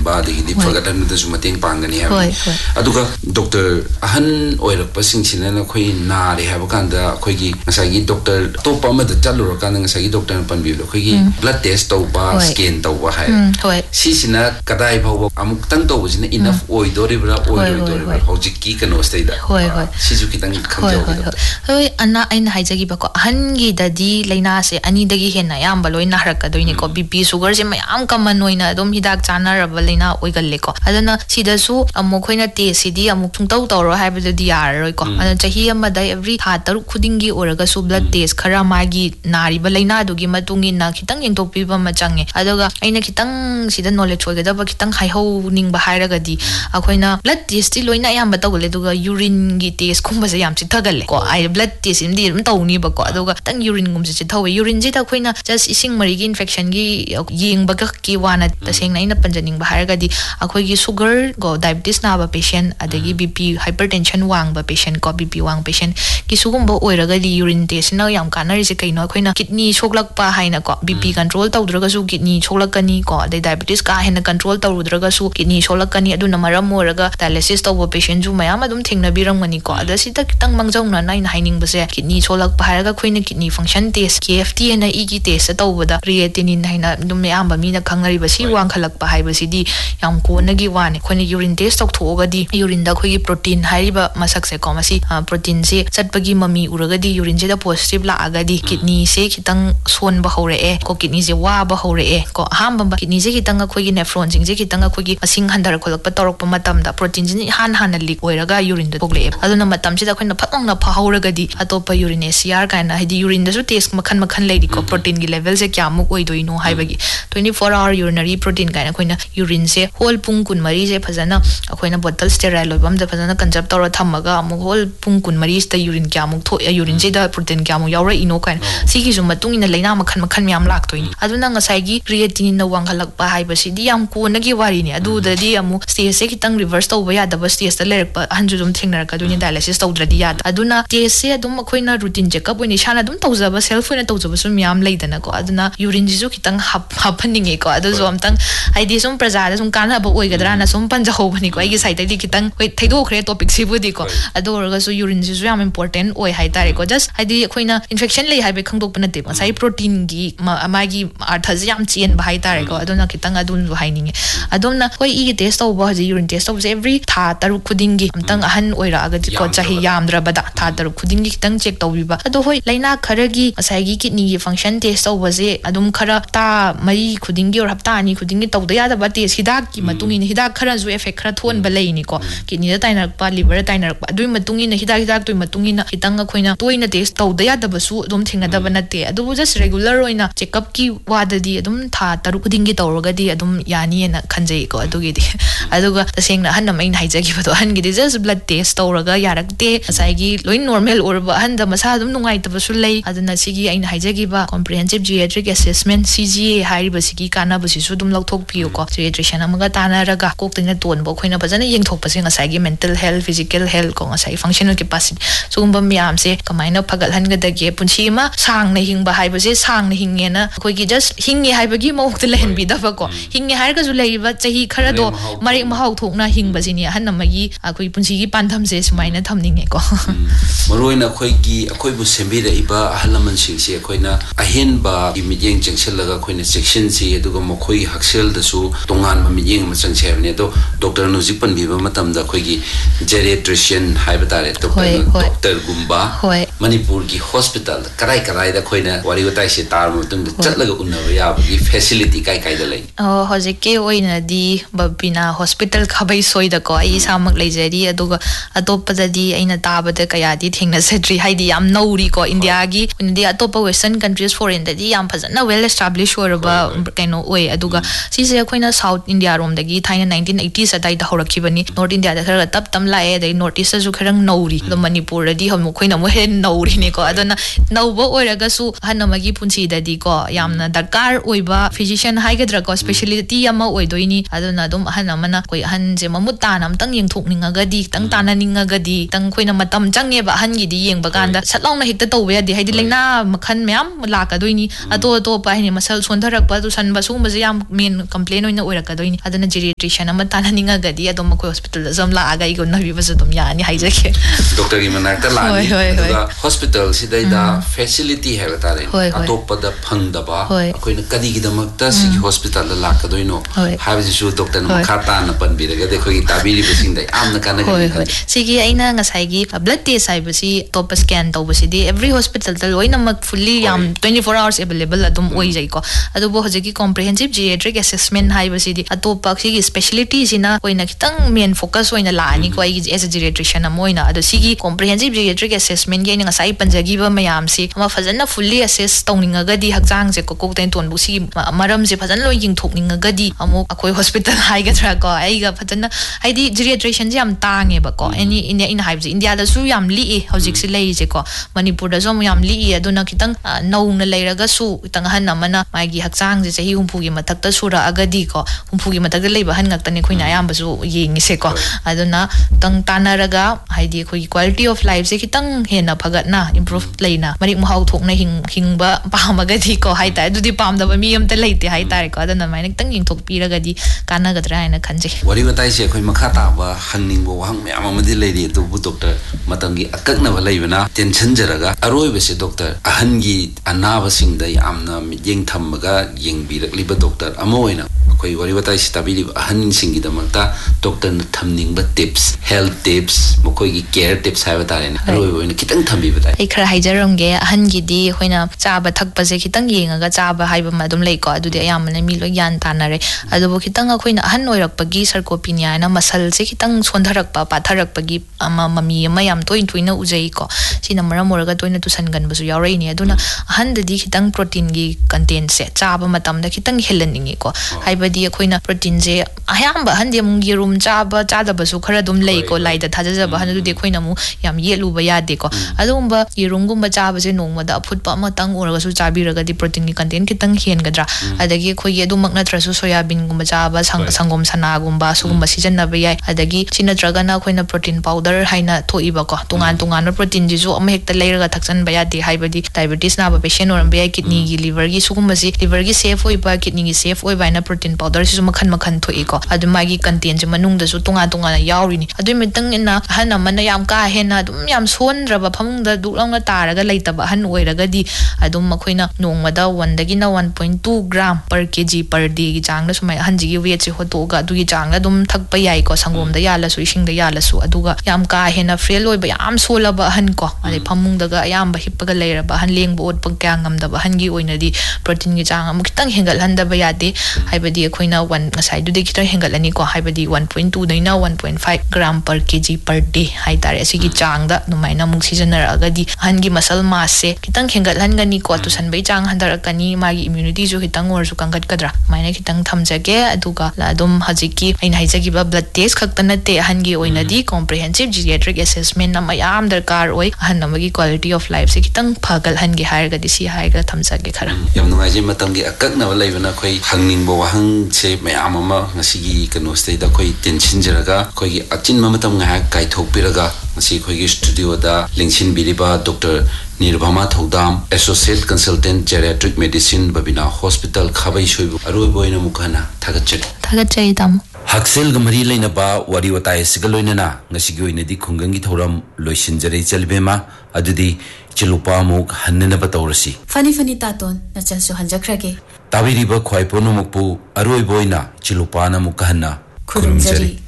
ꯍꯟꯕ ꯑꯗꯒꯤꯗꯤ ꯐꯒꯠꯍꯟꯕꯗꯁꯨ ꯃꯇꯦꯡ ꯄꯥꯡꯒꯅꯤ ꯍꯥꯏꯕꯅꯤ ꯑꯗꯨꯒ ꯗꯣꯛꯇꯔ ꯑꯍꯟ ꯑꯣꯏꯔꯛꯄꯁꯤꯡꯁꯤꯅ ꯑꯩꯈꯣꯏ ꯅꯥꯔꯦ ꯍꯥꯏꯕ ꯀꯥꯟꯗ ꯑꯩꯈꯣꯏꯒꯤ ꯉꯁꯥꯏꯒꯤ ꯗꯣꯛꯇꯔ ꯑꯇꯣꯞꯄ ꯑꯃꯗ ꯆꯠꯂꯨꯔꯀꯥꯟꯗ ꯉꯁꯥꯏꯒꯤ ꯗꯣꯛꯇꯔꯅ ꯄꯟꯕꯤꯕꯗꯣ ꯑꯩꯈꯣꯏꯒꯤ ꯕ꯭ꯂꯗ ꯇꯦꯁ ꯇꯧꯕ ꯁ꯭ꯀꯦꯟ ꯇꯧꯕ ꯍꯥꯏ ꯁꯤꯁꯤꯅ ꯀꯗꯥꯏ ꯐꯥꯎꯕ ꯑꯃꯨꯛꯇꯪ ꯇꯧꯕꯁꯤꯅ ꯏꯅꯐ ꯑꯣꯏꯗꯣꯔꯤꯕ꯭ꯔꯥ ꯑꯣꯏꯔꯣꯏꯗꯣꯔꯤꯕ꯭ꯔꯥ ꯍꯧꯖꯤꯛꯀꯤ ꯀꯩꯅꯣꯁꯤꯗꯩꯗ ꯁꯤꯁꯨ ꯈꯤꯇꯪ ꯈꯪꯖꯧꯒꯗꯕ ꯍꯣꯏ ꯑꯩꯅ ꯍꯥꯏꯖꯒꯤꯕꯀꯣ ꯑꯍꯟꯒꯤꯗꯗꯤ ꯂꯩꯅꯥꯁꯦ ꯑꯅꯤꯗꯒꯤ ꯍꯦꯟꯅ ꯑꯌꯥꯝꯕ ꯂꯣꯏ ꯅꯥꯔꯛꯀꯗꯣꯏꯅꯤꯀꯣ ꯕꯤꯄꯤ ꯁꯨꯒꯔꯁꯦ ꯃꯌꯥꯝ ꯀꯃꯟ ꯑꯣꯏꯅ ꯑꯗꯨꯝ ꯍꯤꯗꯥꯛ ꯆꯥꯅꯔꯕ ꯂꯩꯅꯥ ꯑꯣꯏꯒꯜꯂꯦꯀꯣ ꯑꯗꯨꯅ ꯁꯤꯗꯁꯨ ꯑꯃꯨꯛ ꯑꯩꯈꯣꯏꯅ ꯇꯦꯁꯁꯤꯗꯤ ꯑꯃꯨꯛ ꯁꯨꯡꯇꯧ ꯇꯧꯔꯣ ꯍꯥꯏꯕꯗꯨꯗꯤ ꯌꯥꯔꯔꯣꯏꯀꯣ ꯑꯗꯨꯅ ꯆꯍꯤ ꯑꯃꯗ ꯑꯦꯚ꯭ꯔꯤ ꯊꯥ 6 ꯈꯨꯗꯤꯡꯒꯤ ꯑꯣꯏꯔꯒꯁꯨ ꯕ꯭ꯂꯗ ꯇꯦꯁ ꯈꯔ ꯃꯥꯒꯤ ꯅꯥꯔꯤꯕ ꯂꯩꯅꯥꯗꯨꯒꯤ ꯃꯇꯨꯡ ꯏꯟꯅ ꯈꯤꯇꯪ ꯌꯦꯡꯊꯣꯛꯄꯤꯕ ꯑꯃ ꯆꯪꯉꯦ ꯑꯗꯨꯒ ꯑꯩꯅ ꯈꯤꯇꯪ ꯁꯤꯗ ꯅꯣꯂꯦꯖ ꯑꯣꯏꯒꯗꯕ ꯈꯤꯇꯪ ꯍꯥꯏꯍꯧꯅꯤꯡꯕ ꯍꯥꯏꯔꯒꯗꯤ ꯑꯩꯈꯣꯏꯅ ꯕ꯭ꯂꯗ ꯇꯦꯁꯇꯤ ꯂꯣꯏꯅ ꯑꯌꯥꯝꯕ ꯇꯧꯒꯜꯂꯦ ꯑꯗꯨꯒ ꯌꯨꯔꯤꯟꯒꯤ ꯇꯦꯁꯀꯨꯝꯕꯁꯦ ꯌꯥꯝ ꯆꯤꯊꯒꯜꯂꯦ ꯀꯣ ꯕ꯭ꯂꯗ ꯇꯦꯁꯁꯤꯃꯗꯤ ꯑꯗꯨꯝ ꯇꯧꯅꯤꯕꯀꯣ ꯑꯗꯨꯒ ꯈꯤꯇꯪ ꯌꯨꯔꯤꯟꯒꯨꯝꯕꯁꯦ ꯆꯤꯊꯧꯋꯦ ꯌꯨꯔꯤꯟꯁꯤꯗ ꯑꯩꯈꯣꯏꯅ ꯖꯁ ꯏꯁꯤꯡ ꯃꯔꯤꯒꯤ ꯏꯟꯐꯦꯛꯁꯟꯒꯤ ꯌꯦꯡꯕꯒꯤ ꯋꯥꯅ ꯇꯁꯦꯡꯅ ꯑꯩꯅ ꯄꯟꯖꯅꯤꯡꯕ ꯍꯥꯏꯔꯒꯗꯤ ꯑꯩꯈꯣꯏꯒꯤ ꯁꯨꯒꯔ ꯀꯣ ꯗꯥꯏꯕꯤꯇꯤꯁ ꯅꯥꯕ ꯄꯦꯁꯦꯟ ꯑꯗꯒꯤ ꯕꯤꯄꯤ ꯍꯥꯏꯄꯔꯇꯦꯟꯁꯟ ꯋꯥꯡꯕ ꯄꯦꯁꯦꯟ ꯀꯣ ꯕꯤꯄꯤ ꯋꯥꯡꯕ ꯄꯦꯁꯦꯟ ꯀꯤ ꯁꯤꯒꯨꯝꯕ ꯑꯣꯏꯔꯒꯗꯤ ꯌꯨꯔꯤन ꯇꯦꯁꯁꯤꯅ ꯌꯥꯝ ꯀꯥꯟꯅꯔꯤꯁꯦ ꯀꯩꯅꯣ ꯑꯩꯈꯣꯏꯅ ꯀꯤꯗꯅꯤ ꯁꯣꯛꯂꯛꯄ ꯍꯥꯏꯅꯀꯣ ꯕꯤꯄꯤ ꯀꯟꯇ꯭ꯔꯣꯜ ꯇꯧꯗ꯭ꯔꯒꯁꯨ ꯀꯤꯗꯅꯤ ꯁꯣꯛꯂꯛꯀꯅꯤ ꯀꯣ ꯑꯗꯩ ꯗꯥꯏꯕꯤꯇꯤꯁ ꯀꯥ ꯍꯦꯟꯅ ꯀꯟꯇ꯭ꯔꯣल ꯇꯧꯔꯨꯗ꯭ꯔꯒꯁꯨ ꯀꯤꯗꯅꯤ ꯁꯣꯛꯂꯛꯀꯅꯤ ꯑꯗꯨꯅ ꯃꯔꯝ ꯑꯣꯏꯔꯒ ꯗꯥꯏꯂꯥꯏꯁꯤꯁ ꯇꯧꯕ ꯄꯦꯁꯦꯟꯁꯨ ꯃꯌꯥꯝ ꯑꯗꯨꯝ ꯊꯦꯡꯅꯕꯤꯔꯝꯒꯅꯤꯀꯣ ꯑꯗ ꯁꯤꯗ ꯈꯤꯇꯪ ꯃꯥꯡꯖꯧꯅꯅ ꯑꯩꯅ ꯍꯥꯏꯅꯤꯡꯕꯁꯦ ꯀꯤꯗꯅꯤ ꯁꯣꯛꯂꯛꯄ ꯍꯥꯏꯔꯒ ꯑꯩꯈꯣꯏꯅ ꯀꯤꯗꯅꯤ ꯐꯪꯁꯟ ꯇꯦꯁ KFT ꯍꯥꯏꯅ ꯏꯒꯤ ꯇꯦꯁꯇ ꯇꯧꯕꯗ ꯀ꯭ꯔꯤꯌꯦꯇꯤꯅꯤꯟ ꯍꯥꯏꯅ ꯑꯗꯨꯝ ꯑꯌꯥꯝꯕ ꯃꯤꯅ ꯈꯪꯅꯔꯤꯕ ꯁꯤ ꯋꯥꯡꯈꯠꯂꯛꯄ ꯍꯥꯏꯕꯁꯤꯗꯤ ꯌꯥꯝ ꯀꯣꯟꯅꯒꯤ ꯋꯥꯅꯤ ꯑꯩꯈꯣꯏꯅ ꯌꯨꯔꯤन ꯇꯦꯁ ꯇꯧꯊꯣꯛꯑꯒꯗꯤ ꯌꯨꯔꯤꯟꯗ ꯑꯩꯈꯣꯏꯒꯤ ꯄ꯭रोटीन ꯍꯥꯏꯔꯤꯕ ꯃꯁꯛꯁꯦ ꯀꯣ ꯃꯁꯤ ꯄ꯭रोटीनꯁꯦ ꯆꯠꯄꯒꯤ ꯃꯃꯤ उरगदी यूरिनजेदा पॉजिटिव लाअगदी किडनी से खितंग सोनबा हौरए को किडनी से वाबा हौरए को अहांबा किडनी से खितंग अखोगी नेफ्रॉन सिंग खितंग अखोगी मसिंग हंदर खोलक तौरक मतमदा प्रोटीन जिन हान लीक ओइरगा यूरिन द थोकले अदुना मतम से अखोइना फतंगना फहौरगदी अतोप यूरिन एसीआर काइना हाइदी यूरिन दसु टेस्ट मखन मखन लेदी को प्रोटीन की लेवल से क्या मुक ओइदोइनो हाइबगी 24 आवर यूरिनरी प्रोटीन काइना अखोइना यूरिन से होल पुंग कुनमरी से फजना अखोइना बोतल स्टेराइल लोबम द फजना कंजर्व तौर थमगा अमु होल पुंग कुनमरी स यूरिन क्या मुक थो यूरिन से द प्रोटीन क्या मुक यावरा इनो काइन सिगी सु मतुंगिना लेना मखन मखन म्याम लाक्तोइनी अदुना ngसाइगी क्रिएटिनिन न वांगहलकपा हाइबसिदी याम कोनगी वारिनी अदुददी अमु स्टेज से खितंग रिवर्स तौबा यादबा स्टेज द लेरकपा हंजु दुम थेंगनरकदुनी डायलिसिस तौद्रदी याद अदुना टेस्ट से अदुम अखोइना रूटीन चेकअप ओइनी शाना दुम तौजबा सेल्फ ओइना तौजबा सु म्याम लेदना को अदुना यूरिन जिसु खितंग हाफनिंगे को अदु जो अमतंग हाइदी सुम प्रजादा सुम कानाबा ओइगदराना सुम पंजहौबनी को आइगी साइडदी खितंग होय थैदोखरे टॉपिक सिबुदी को अदु ओरगसु यूरिन जिसु याम इंपोर्टेंट ओइ हाइतारे को जस्ट हाइदी अखोइना इन्फेक्शन ले हाइबे खंगदोक नते ngसाइ प्रोटीन की मागी अर्थज याम चेन हाइतारे को अदुना खितंग अदुन हाइनिंगे अदुमना होय इ टेस्ट तौबा हजि यूरिन टेस्ट तौबसे एवरी था तरु खुदिंगी अमतंग अहन ओइरागदि को चाहि यामद्रबदा था तरु खुदिंगी खितंग चेक तौबिबा अदो होय लाइना खरगी ngसाइगी किडनी की फंक्शन टेस्ट तौबसे अदुम खरा ता मई खुदिंगी और हप्ता अनि खुदिंगी तौदा यादबा टेस्ट हिदाक की मतुंगिन हिदाक खराजु इफेक्ट खरा थोन बलैनी को किडनी दा ताइनरकपा लिवर ताइनरकपा अदुइ मतुंगिन हिदाक तुइ मतुंगिन खितंग अखोइना तोइना टेस्ट तौदा यादबसु अदुम थेंगदबा नते अदु जस्ट रेगुलर ओइना चेकअप की वाददी अदुम था तरु खुदिंगी तौरगदी अदुम यानी ना खंजै को अदुगिदी अदुगा तसेंगना हन man हाइजगिबदो हनगिदी just blood test तौरगा यारकते ngसाइगी lion normal ओरबा हन द मसा अदुम नुंगाइतबसु लै अदुना सिगी आइन हाइजगिबा कॉम्प्रिहेंसिव जीरियाट्रिक असेसमेंट CGA हाइरिबसिगी कानाबसिसु दुम लौथोकपियो को जीरियाट्रिशियन अमगा तानारगा कोक्तिना तोनबो खोइना फजना येंथोकपसे ngसाइगी मेंटल हेल्थ फिजिकल हेल्थ को ngसाइ फंक्शनल कैपेसिटी सुगुंबा मियाम से कमाइना फगलहनगदगे पुंसी मा सांगना हिंगबा हाइबसे सांगना हिंगेना खोइगी जस्ट हिंगे हाइबगी मौक्त लहनबिदबा को हिंगे हाइरगजु लैबा चही खरदो मरे महौ थोकना हिंगबसिनी हनमगी अखोइ पुंसीगी पांधमसे सुमाइना थमनिंगे को मरोइना खोइगी अखोइबु सेंबिरइबा अहलमन सिंगसे अखोइना अहेनबा मियेंग चंगसलगा अखोइना सेक्शन सी अदुगा मखोइ हक्सेल दसु तोंगान मियेंग मचंगसे हबने तो डॉक्टर नुजिक पनबिबा मतमदा अखोइगी जेरियाट्रिशियन हाइबा तारे डॉक्टर गुम्बा मणिपुर की हॉस्पिटल कराई कराई दा खोइना वारी वताइ से तार मतुंग चटलगा उन्नबा याबगी फैसिलिटी काय काय दा लै हजिके ओइनादी बबिना हॉस्पिटल खबै सोइदा को आई सामक लैजरी अदुगा अतोपददी अइना ताबदा कयादी थेंगना सेट्री हाइदी याम नौरी को इंडिया की उनदी अतोप वेस्टर्न कंट्रीज फॉरेन ददी याम फजना वेल एस्टैब्लिश ओरबा कैनो ओइ अदुगा सिसे अखोइना साउथ इंडिया रोम दगी थाइना 1980s अदाइ दा हौरखिबनी नॉर्थ इंडिया दा खरा तप तम लाए दai नॉर्थ ईस्ट जु खरंग नौरी द मणिपुर ददी हम खोइना मो हे नौरी ने को अदना नौबो ओइरगसु हनमगी पुंसी ददी को यामना दरकार ओइबा फिजिशियन हाइगद्रा को स्पेशलिटी अमा ओइदोइनी अदना दुम हनमना कोइ हनजे ममुत तानम तंग यंगथोकनिंगगदी तंग तानानिंगगदी तंग खोइना मतम चंगेबा हनगिदी येंगबा कांदा सतलाउना हित तौबे दि हाइदि लेना मखन म्याम लाकादोइनी अतो अतो पाहिने मसल सोंधरकपा तु सनबा सुंबजे याम main complain ओइना ओइरक lakkadoini aduna geriatrician ama tanhaninga gadi adum makoi hospital da zam la aga igo nabi basu dum yani haijake doctor gi manakta lani aduga hospital sidaida facility hai batare atopada phangdaba akoina kadi gi damakta si hospital da lakkadoino habisi su doctor na khata na panbiraga de khoi tabiri basing dai amna kana ga sigi aina ngasai gi blood test hai basi top scan tawbasi di every hospital da loina mak fully yam 24 hours available adum oi jai ko adu bo hoje ki comprehensive geriatric assessment hai basi di atop sigi specialty sina oina kitang main focus oina la ani ko ai as a geriatrician amoina adu sigi comprehensive geriatric assessment ge ngasai panjagi ba mayam si ama fazana fully assess tawninga ga di hakjang je ko ten ton bu si maram je fazan loi ying thokninga ga di amu akoi hospital hai ga tra ko ai ga fazana ai di geriatrician je am tange ba ko any in hai India da su yam li hojik si lei je ko Manipur da zo yam li aduna kitang nau na leiraga su kitang han amana mai gi hakjang je chahi humpu gi mathak ta sura agadi ko humpu gi mathak da leiba han ngak tani khoina ayam basu yeng se ko aduna tang tanaraga haidi khoi quality of life se kitang hena phagat na improve leina mari mahau thok na hingba pamagadi ko hai ta dudi pam da mi am ta leite hai ta ko aduna mai nek tang ying thok piraga di kana gadra haina khanje wari batai se khoi makha ta ba hangning bo hang me amamadi leidi to bu doctor matangi akakna ba leibana tension jaraga aroi bese doctor ahangi anaba sing da yamna yeng thammaga yeng birak liba doctor amoina koi wari batai stabili ahan sing gi damakta doctor na thamning ba tips health tips mokoi gi care tips hai batare na aroi boina kitang thambi batai ai khara haijaram ge ahan gi di hoina chaba thakpa je kitang yengaga chaba haiba ma dum lei ko adudi ayamna mi lo yan tanare adubo kitang akoina ahan oirakpagi sarcopenia na masal se kitang sondharakpa patharakpagi ama mami ama yam toina ujai ko sina maram moraga toina tusan gan basu yaurei ni aduna ahan dadi kitang protein gi content se chaba matam da kitang helaningi ko haibadi akoina protein je ayam ba han de mung gi room chaba chada basu khara dum lei ko lai da thaja ba han du de khoina mu yam yelu ba ya de ko adumba irung gum ba chaba je nong ma da phut pa ma tang uraga su chabi raga di protein gi content kitang hen gadra adagi khoi ge du makna trasu soya bean gum ba chaba sangom sana gum ba su gum ba season na ba yai adagi china draga na khoina protein powder haina thoi ba ko tungan protein ji jo am hekta leiraga thaksan ba ya de haibadi diabetes na ba patient oram ba kidney gi liver gi sugum ba si liver gi safe oi ba kidney gi safe oi ba na protein powder si makhan thoi ko adu ma gi content ji manung da su tungan yauri ni adu mitang ina hana man yam ka hena dum yam son raba phamung da duklang na taraga leitaba han oiraga di adum makhoina nongmada 1 dagi na 1.2 gram per kg per day gi jang na sumai hanji gi weight si hoto ga du gi jang na dum thakpa yai ko sangom da yala su ising da yala su aduga yam ka hena frail oi ba yam solaba han ko ale phamung daga ayam ba hippaga leiraba han leng bo odpang kya ngamda ba han gi oina di protein gi jang amu kitang hengal handa ba yade haibadi khoina 1 ngasai du de kitang hengal ani ko haibadi 1.2 daina 1.5 gram per kg per day hai tare asigi jang da numaina mung seasoner agadi han gi muscle mass se kitang hengal han gani ko tu san bai jang handar kani magi immunity ju kitang or su kangat kadra maina kitang thamjage aduga la dum hajiki aina haijagi ba blood test khakta te han gi oina di comprehensive geriatric assessment na mayam darkar oi han namagi quality of life se kitang phagal han gi hair ga disi hair ga thamjage khara yam nungai je matam gi akakna ba leibana khoi hangning bo hang se mayam ama ngasi gi kano state da khoi tension jaraga khoi gi achin matam nga kai thok piraga ngasi khoi gi studio da lingsin biriba Dr. Nirbhama Thodam Associate Consultant Geriatric Medicine Babina Hospital Khabai Shoibu aroi boina mukhana thagachai tam Haksel gamari leina ba wari watai sigaloina na ngasi gi oina di khungangi thoram loisin jare chalbema adudi chilupa muk hannena ba tawrasi fani taton na chalsu hanjakrage tabiri ba khwai pono mukpu aroi boina chilupa na mukhanna kurumjari